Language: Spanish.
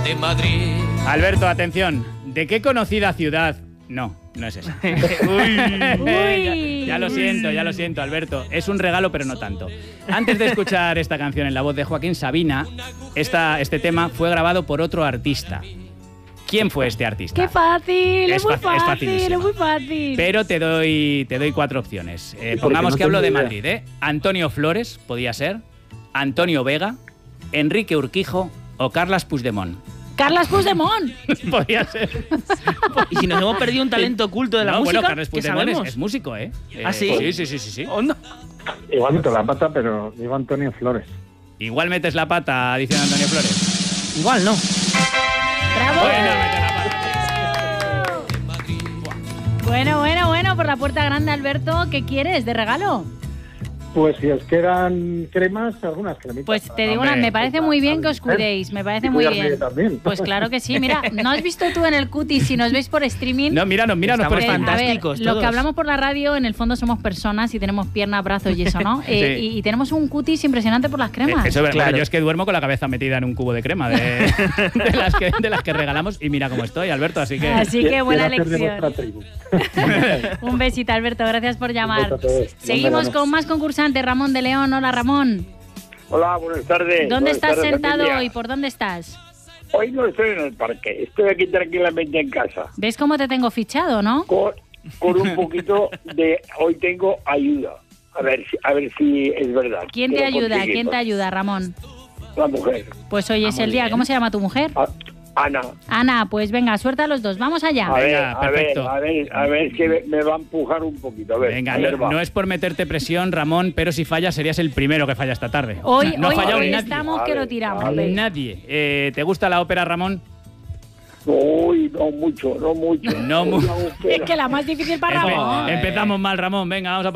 de Madrid. Alberto, atención. ¿De qué conocida ciudad? No es esa. Uy. Ya lo siento, Alberto. Es un regalo, pero no tanto. Antes de escuchar esta canción en la voz de Joaquín Sabina, este tema fue grabado por otro artista. ¿Quién fue este artista? ¡Qué fácil! Es muy facilísimo. fácil. Pero te doy 4 opciones. Pongamos que hablo de Madrid, ¿eh? Antonio Flores, podía ser. Antonio Vega, Enrique Urquijo o Carles Puigdemont. ¡Carles Puigdemont! Podía ser. Y si nos hemos perdido un talento oculto de la música, bueno, Carles ¿qué Puigdemont sabemos? es músico, ¿eh? ¿Ah, sí? Sí. ¿Onda? Igual meto la pata, pero digo Antonio Flores. Igual metes la pata, diciendo Antonio Flores. Igual no. ¡Bravo! Bueno, por la puerta grande, Alberto. ¿Qué quieres de regalo? Pues si os quedan cremas, algunas cremitas. Pues te digo me parece muy bien que os cuidéis, me parece muy bien. También. Pues claro que sí, mira, ¿no has visto tú en el cutis, si nos veis por streaming? No, míranos por Estamos esta. fantásticos. A ver, lo todos. que hablamos por la radio, en el fondo somos personas y tenemos piernas, brazos y eso, ¿no? Sí. Y tenemos un cutis impresionante por las cremas. Eso es verdad. Claro. Bueno, yo es que duermo con la cabeza metida en un cubo de crema de las que regalamos y mira cómo estoy, Alberto, así que... Así que buena Quiero hacer de lección. vuestra tribu. Un besito, Alberto, gracias por llamar. Un beso a todos. Seguimos Nos con vemos. más concursantes. Ramón de León, hola Ramón. Hola, buenas tardes. ¿Dónde Buenas estás tardes, sentado familia. hoy? ¿Por dónde estás? Hoy no estoy en el parque, estoy aquí tranquilamente en casa. ¿Ves cómo te tengo fichado, no? Con un poquito de... Hoy tengo ayuda. A ver si es verdad. ¿Quién te Que lo ayuda? ¿Quién conseguimos. te ayuda, Ramón? La mujer. Pues hoy es el día. ¿Cómo se llama tu mujer? Ana. Ana, pues venga, suelta a los dos. Vamos allá. A ver, Venga, perfecto. a ver, que me va a empujar un poquito. A ver, Venga, a ver, va. no es por meterte presión, Ramón, pero si fallas serías el primero que falla esta tarde. Hoy, no ha fallado hoy nadie. estamos que lo tiramos. Vale. Nadie. ¿Te gusta la ópera, Ramón? Uy, no mucho. No mu- Es que la más difícil para Ramón. Empezamos mal, Ramón. Venga, vamos a